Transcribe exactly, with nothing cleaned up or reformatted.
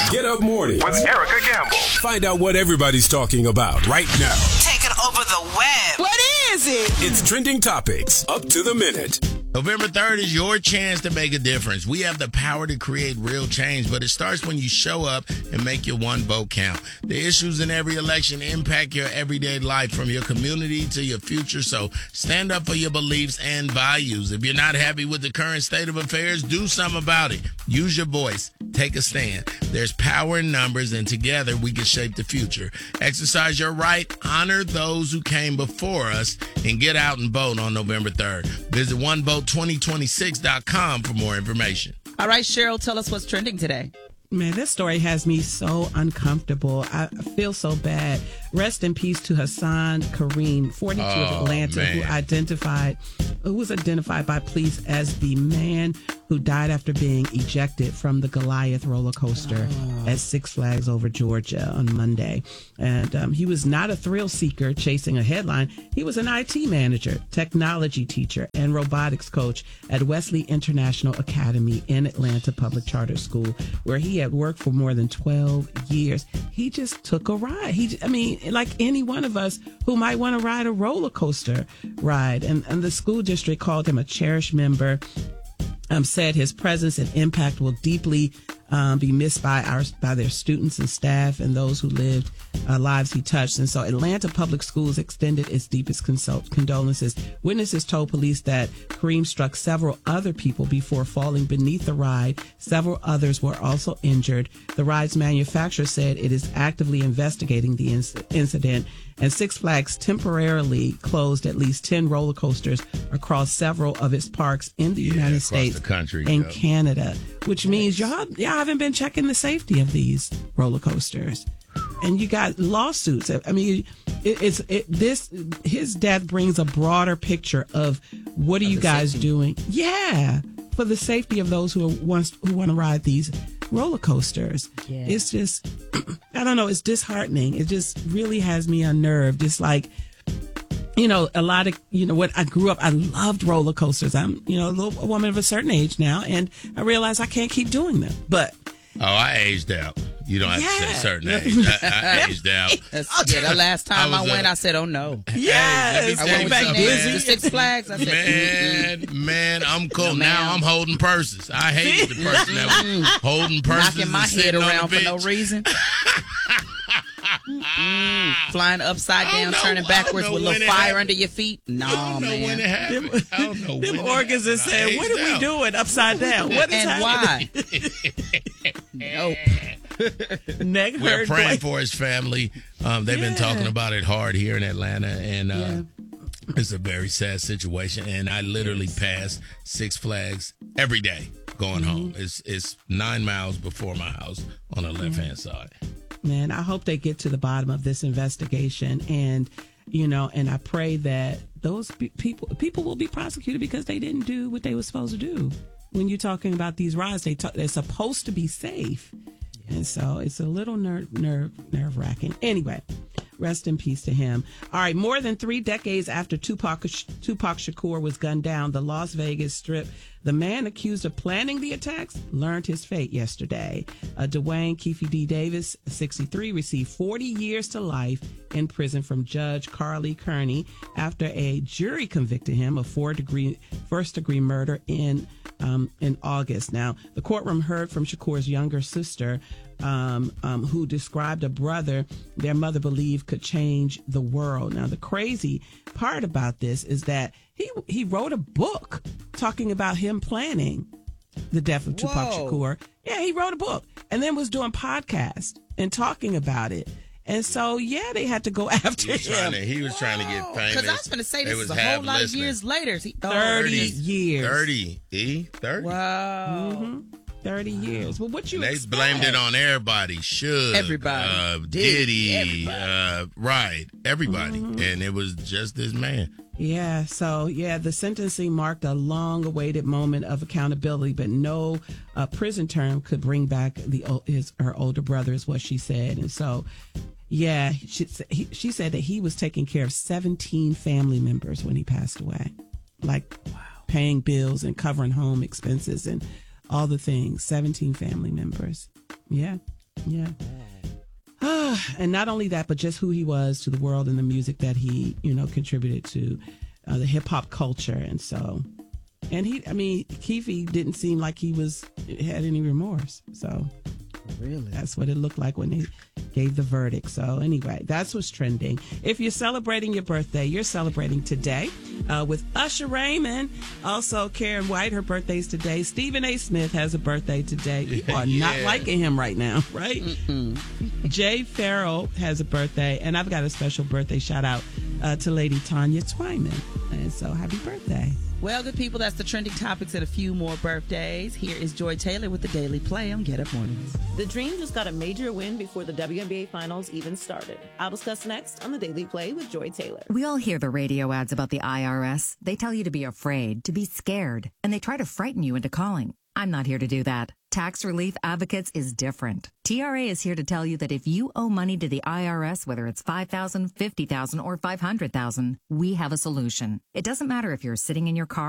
Get Up Morning with Erica Gamble. Find out what everybody's talking about right now. Taking over the web. What is it? It's Trending Topics, up to the minute. November third is your chance to make a difference. We have the power to create real change, but it starts when you show up and make your one vote count. The issues in every election impact your everyday life, from your community to your future, so stand up for your beliefs and values. If you're not happy with the current state of affairs, do something about it. Use your voice. Take a stand. There's power in numbers, and together we can shape the future. Exercise your right, honor those who came before us, and get out and vote on November third. Visit one vote twenty twenty-six dot com for more information. All right, Cheryl, tell us what's trending today. Man, this story has me so uncomfortable. I feel so bad. Rest in peace to Hassan Kareem, forty-two, oh, of Atlanta, man. who identified, who was identified by police as the man who died after being ejected from the Goliath roller coaster oh. at Six Flags over Georgia on Monday. And um, he was not a thrill seeker chasing a headline. He was an I T manager, technology teacher, and robotics coach at Wesley International Academy in Atlanta Public Charter School, where he had worked for more than twelve years. He just took a ride. He, I mean, like any one of us who might want to ride a roller coaster ride. And, and the school district called him a cherished member. Um, said his presence and impact will deeply um, be missed by our by their students and staff and those who lived uh, lives he touched. And so Atlanta Public Schools extended its deepest consult- condolences. Witnesses told police that Kareem struck several other people before falling beneath the ride. Several others were also injured. The ride's manufacturer said it is actively investigating the inc- incident. And Six Flags temporarily closed at least ten roller coasters across several of its parks in the yeah, United States the country, and yeah. Canada, which means y'all, y'all haven't been checking the safety of these roller coasters. And you got lawsuits. I mean, it, it's it, this. His death brings a broader picture of what are of you guys safety. doing? Yeah, for the safety of those who are, wants who want to ride these roller coasters. Yeah. It's just, I don't know, it's disheartening. It just really has me unnerved. It's like, you know, a lot of, you know, when I grew up, I loved roller coasters. I'm, you know, a, little, a woman of a certain age now, and I realize I can't keep doing them. But Oh, I aged out. You don't have Yeah. to say certain age. I, I aged out. That's, yeah, the last time I I, was, went, uh, I said, oh no. yes, Hey, I let me went tell back you to something, the Six Flags. I said, Man, mm-mm. man, I'm cool. No, now ma'am. I'm holding purses. I hated the person that was holding purses knocking my and head sitting on around the for no bench. reason. Mm, flying upside I don't down, know- turning I backwards don't with a know little when it fire happened. under your feet. No, I don't know man. when it happened. I don't know them when it organs happened. are saying, I what are aged we out. doing upside down? What is and happening? why? Nope. Neck We're hurt, praying like- for his family. Um, they've been Yeah. talking about it hard here in Atlanta, and uh, Yeah. it's a very sad situation. And I literally pass Six Flags every day going Mm-hmm. home. It's it's nine miles before my house on the left hand side. Man, I hope they get to the bottom of this investigation, and you know, and I pray that those pe- people people will be prosecuted because they didn't do what they were supposed to do. When you're talking about these rides, they talk, they're supposed to be safe, and so it's a little nerve nerve nerve wracking. Anyway, rest in peace to him. All right, more than three decades after Tupac Tupac Shakur was gunned down, the Las Vegas Strip, the man accused of planning the attacks learned his fate yesterday. Uh, Dwayne Keefe D. Davis, sixty-three, received forty years to life in prison from Judge Carly Kearney after a jury convicted him of four degree first degree murder in um, in August. Now, the courtroom heard from Shakur's younger sister, um, um, who described a brother their mother believed could change the world. Now, the crazy part about this is that he he wrote a book talking about him planning the death of Tupac Whoa. Shakur. Yeah, he wrote a book and then was doing podcasts and talking about it. And so, yeah, they had to go after He was trying him. to, he was trying to get famous. Because I was going to say They this is was a whole half lot of listening. years later. He, oh, thirty goodness. years. thirty. E? thirty. Wow. Mm-hmm. thirty years. Well, what you And they expect? blamed it on everybody. Suge, Everybody. uh, Diddy, Diddy, uh, right, everybody, Mm-hmm. and it was just this man. Yeah, so yeah, the sentencing marked a long-awaited moment of accountability, but no uh, prison term could bring back the o- his her older brother, is what she said. And so, yeah, she, he, she said that he was taking care of seventeen family members when he passed away, like wow. paying bills and covering home expenses and all the things. seventeen family members. Yeah. Yeah. And not only that, but just who he was to the world and the music that he, you know, contributed to uh, the hip hop culture. And so, and he, I mean, Keefe didn't seem like he was, had any remorse. So Really? that's what it looked like when they gave the verdict. So anyway, that's what's trending. If you're celebrating your birthday, you're celebrating today uh, with Usher Raymond. Also, Karen White, her birthday's today. Stephen A. Smith has a birthday today. People are Yeah. not liking him right now, right? Jay Farrell has a birthday, and I've got a special birthday shout out uh, to Lady Tanya Twyman. And so happy birthday. Well, good people, that's the trending topics and a few more birthdays. Here is Joy Taylor with the Daily Play on Get Up Mornings. The Dream just got a major win before the W N B A Finals even started. I'll discuss next on the Daily Play with Joy Taylor. We all hear the radio ads about the I R S. They tell you to be afraid, to be scared, and they try to frighten you into calling. I'm not here to do that. Tax Relief Advocates is different. T R A is here to tell you that if you owe money to the I R S, whether it's five thousand dollars, fifty thousand dollars, or five hundred thousand dollars, we have a solution. It doesn't matter if you're sitting in your car